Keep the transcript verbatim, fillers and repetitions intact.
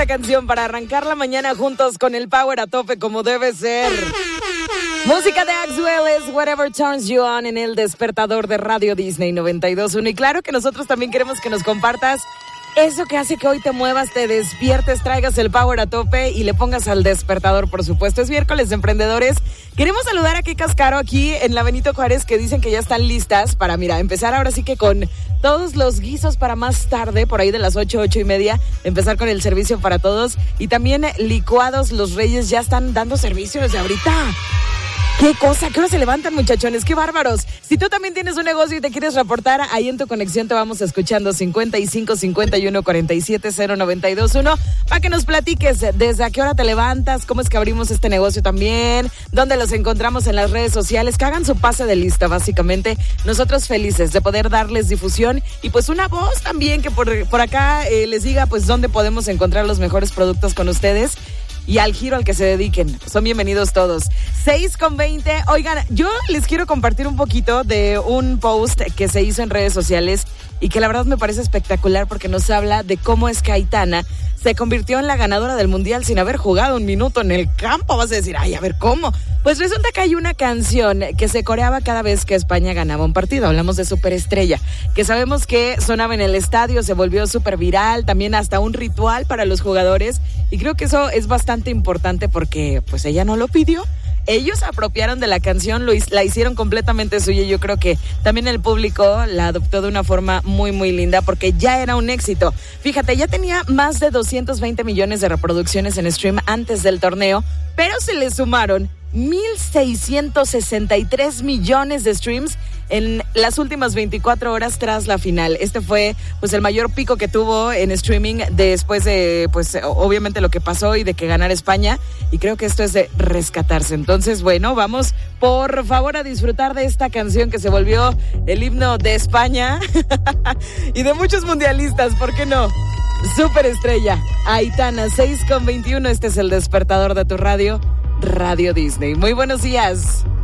esta canción para arrancar la mañana juntos con el power a tope como debe ser. Música de Axwell es Whatever Turns You On en el despertador de Radio Disney noventa y dos punto uno. Y claro que nosotros también queremos que nos compartas eso que hace que hoy te muevas, te despiertes, traigas el power a tope y le pongas al despertador, por supuesto. Es miércoles de emprendedores. Queremos saludar a Kika Cascaro aquí en la Benito Juárez, que dicen que ya están listas para, mira, empezar ahora sí que con todos los guisos para más tarde, por ahí de las ocho, ocho y media, empezar con el servicio para todos. Y también licuados Los Reyes ya están dando servicio desde ahorita. ¿Qué cosa? ¿Qué hora se levantan, muchachones? ¡Qué bárbaros! Si tú también tienes un negocio y te quieres reportar, ahí en tu conexión te vamos escuchando cincuenta y cinco, cincuenta y uno, cuarenta y siete, cero noventa y dos uno para que nos platiques desde a qué hora te levantas, cómo es que abrimos este negocio también, dónde los encontramos en las redes sociales, que hagan su pase de lista, básicamente. Nosotros felices de poder darles difusión y pues una voz también que por, por acá eh, les diga pues dónde podemos encontrar los mejores productos con ustedes. Y al giro al que se dediquen. Son bienvenidos todos. seis con veinte. Oigan, yo les quiero compartir un poquito de un post que se hizo en redes sociales y que la verdad me parece espectacular porque nos habla de cómo es que Aitana se convirtió en la ganadora del mundial sin haber jugado un minuto en el campo. Vas a decir, ay, a ver, ¿cómo? Pues resulta que hay una canción que se coreaba cada vez que España ganaba un partido. Hablamos de Superestrella, que sabemos que sonaba en el estadio, se volvió súper viral, también hasta un ritual para los jugadores. Y creo que eso es bastante importante porque pues ella no lo pidió. Ellos se apropiaron de la canción, lo, la hicieron completamente suya y yo creo que también el público la adoptó de una forma muy, muy linda porque ya era un éxito. Fíjate, ya tenía más de doscientos veinte millones de reproducciones en stream antes del torneo, pero se le sumaron mil seiscientos sesenta y tres millones de streams en las últimas veinticuatro horas tras la final. Este fue pues el mayor pico que tuvo en streaming después de pues obviamente lo que pasó y de que ganara España, y creo que esto es de rescatarse. Entonces, bueno, vamos por favor a disfrutar de esta canción que se volvió el himno de España y de muchos mundialistas, ¿por qué no? Superestrella, Aitana, seis con veintiuno. Este es el despertador de tu radio, Radio Disney. Muy buenos días.